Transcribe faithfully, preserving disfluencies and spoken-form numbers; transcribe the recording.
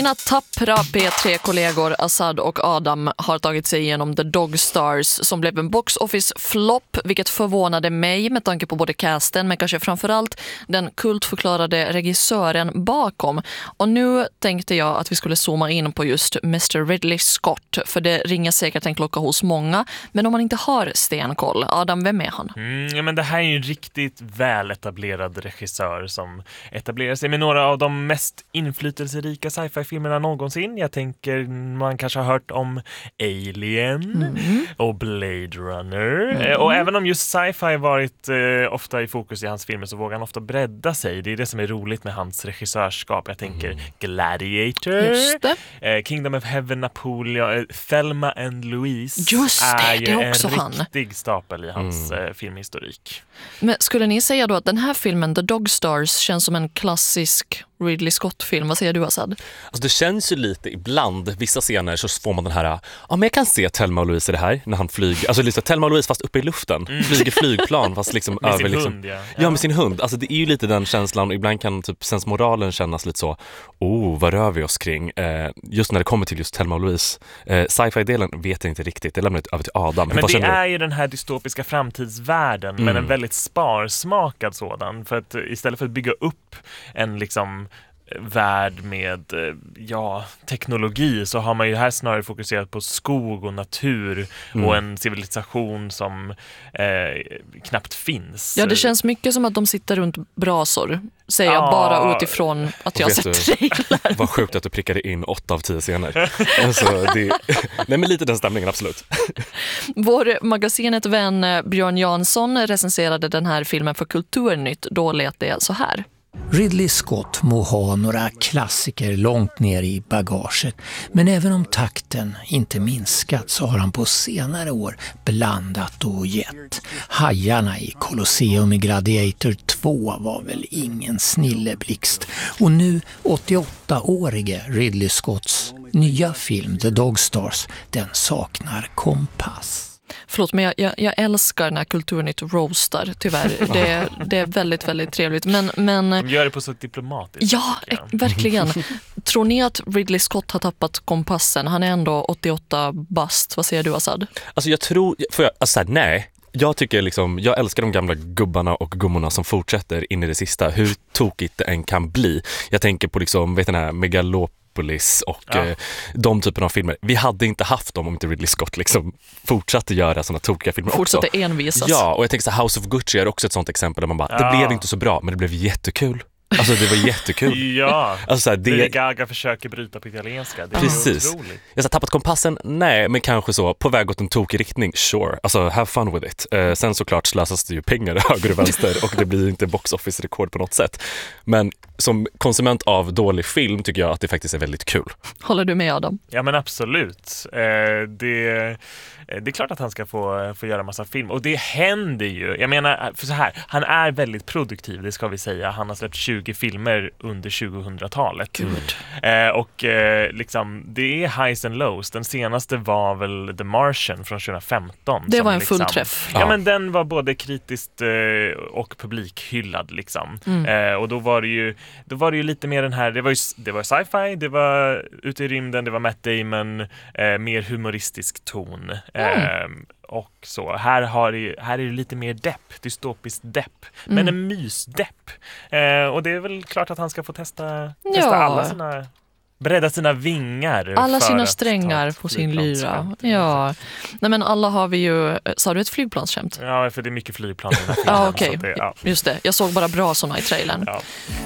Mina tappra P tre-kollegor Assad och Adam har tagit sig igenom The Dog Stars som blev en box office flopp, vilket förvånade mig med tanke på både casten men kanske framförallt den kultförklarade regissören bakom. Och nu tänkte jag att vi skulle zooma in på just mister Ridley Scott, för det ringer säkert en klocka hos många, men om man inte har stenkoll, Adam, vem är han? Mm, ja, men det här är ju en riktigt väl etablerad regissör som etablerar sig med några av de mest inflytelserika sci-fi-filmerna någonsin. Jag tänker, man kanske har hört om Alien mm. och Blade Runner. Mm. Och även om just sci-fi varit eh, ofta i fokus i hans filmer så vågar han ofta bredda sig. Det är det som är roligt med hans regissörskap. Jag tänker mm. Gladiator, just det. Eh, Kingdom of Heaven, Napoleon, eh, Thelma and Louise. Just det, är ju det är också en han. riktig stapel i hans Mm. eh, filmhistorik. Men skulle ni säga då att den här filmen, The Dog Stars, känns som en klassisk Ridley Scott-film? Vad säger du, Assad? Alltså det känns ju lite ibland, vissa scener så får man den här, ja men jag kan se Thelma och Louise i det här när han flyger, alltså liksom Thelma och Louise fast uppe i luften, mm. flyger flygplan fast liksom med över sin liksom, hund, ja. ja med sin hund, alltså det är ju lite den känslan och ibland kan typ sensmoralen kännas lite så, oh vad rör vi oss kring, eh, just när det kommer till just Thelma och Louise, eh, sci-fi-delen vet jag inte riktigt, det lämnar över till Adam. Men det är ju den här dystopiska framtidsvärlden mm. men en väldigt sparsmakad sådan, för att istället för att bygga upp en liksom värld med ja, teknologi så har man ju här snarare fokuserat på skog och natur mm. och en civilisation som eh, knappt finns. Ja, det känns mycket som att de sitter runt brasor, säger jag ah. bara utifrån att jag har sett trailern. Vad sjukt att du prickade in åtta av tio scener. Alltså, det, nej men lite den stämningen, absolut. Vår magasinet vän Björn Jansson recenserade den här filmen för Kulturnytt. Då lät det så här. Ridley Scott må ha några klassiker långt ner i bagaget, men även om takten inte minskat så har han på senare år blandat och gett. Hajarna i Colosseum i Gladiator två var väl ingen snilleblixt, och nu åttioåttaårige Ridley Scotts nya film The Dog Stars, den saknar kompass. Förlåt, men jag, jag, jag älskar när Kulturnytt roastar, tyvärr. Det, det är väldigt, väldigt trevligt. Men, men, de gör det på så diplomatiskt. Ja, verkligen. Tror ni att Ridley Scott har tappat kompassen? Han är ändå åttioåtta bast. Vad säger du, Assad? Alltså jag tror, får jag, alltså nej. Jag tycker liksom, jag älskar de gamla gubbarna och gummorna som fortsätter in i det sista. Hur tokigt det än kan bli. Jag tänker på liksom, vet ni här, Megalop och ja. eh, de typen av filmer. Vi hade inte haft dem om inte Ridley Scott liksom fortsatte göra såna tokiga filmer fortsatte också. envisas. Ja, och jag tänker så House of Gucci är också ett sånt exempel där man bara, ja. det blev inte så bra, men det blev jättekul. Alltså det var jättekul. Ja, alltså, så här, det... det Gaga försöker bryta på italienska. Det är precis. otroligt. Jag har tappat kompassen, nej, men kanske så på väg åt en tokig riktning, sure. Alltså have fun with it. Eh, sen såklart slösas det ju pengar höger och vänster och det blir inte box office-rekord på något sätt. Men som konsument av dålig film tycker jag att det faktiskt är väldigt kul. Håller du med, Adam? Ja, men absolut. Eh, det, det är klart att han ska få, få göra massa film. Och det händer ju. Jag menar, för så här, han är väldigt produktiv, det ska vi säga. Han har släppt tjugo filmer under tjugohundratalet. Gud. Eh, och eh, liksom, det är highs and lows. Den senaste var väl The Martian från tjugohundrafemton. Det var en liksom, full träff. Ja, ja, men den var både kritiskt eh, och publikhyllad liksom. Mm. Eh, och då var det ju då var det ju lite mer den här, det var ju, det var sci-fi, det var ute i rymden, det var Matt Damon, eh, mer humoristisk ton. Mm. Eh, och så, här, har det, här är det lite mer depp, dystopisk depp, mm. men en mysdepp. Eh, och det är väl klart att han ska få testa, testa ja. alla sina... bredda sina vingar. Alla sina strängar på sin lyra. Ja. Nej, men alla har vi ju... Sa du ett flygplansskämt? Ja, för det är mycket flygplan i den här filmen. Ja, okej. Okay. Ja. Just det. Jag såg bara bra såna i trailern. Ja.